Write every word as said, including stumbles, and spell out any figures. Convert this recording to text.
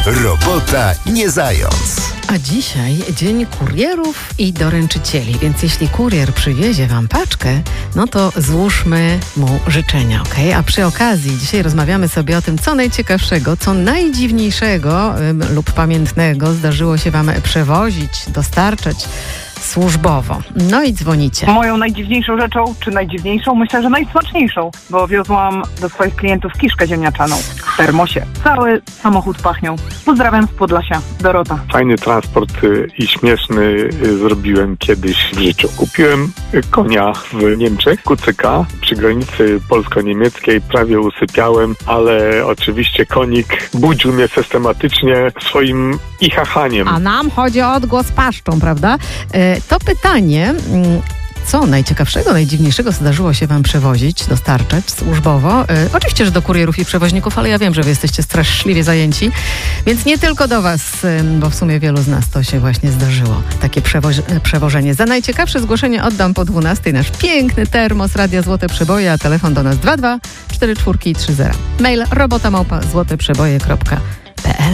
Robota nie zając. A dzisiaj dzień kurierów i doręczycieli, więc jeśli kurier przywiezie wam paczkę, no to złóżmy mu życzenia, okej? Okay? A przy okazji dzisiaj rozmawiamy sobie o tym, co najciekawszego, co najdziwniejszego ym, lub pamiętnego zdarzyło się wam przewozić, dostarczać służbowo. No i dzwonicie. Moją najdziwniejszą rzeczą, czy najdziwniejszą, myślę, że najsmaczniejszą, bo wiozłam do swoich klientów kiszkę ziemniaczaną w termosie. Cały samochód pachniał. Pozdrawiam z Podlasia, Dorota. Fajny transport y, i śmieszny y, zrobiłem kiedyś w życiu. Kupiłem y, konia w Niemczech, kucyka, przy granicy polsko-niemieckiej. Prawie usypiałem, ale oczywiście konik budził mnie systematycznie swoim ichachaniem. A nam chodzi o odgłos paszczą, prawda? E, to pytanie, co najciekawszego, najdziwniejszego zdarzyło się wam przewozić, dostarczać służbowo? E, oczywiście, że do kurierów i przewoźników, ale ja wiem, że wy jesteście straszliwie zajęci, więc nie tylko do was, bo w sumie wielu z nas to się właśnie zdarzyło, takie przewoż- przewożenie. Za najciekawsze zgłoszenie oddam po dwunastej nasz piękny termos Radia Złote Przeboje, a telefon do nas dwa dwa cztery cztery trzy zero. Mail robota małpa złoteprzeboje kropka p l.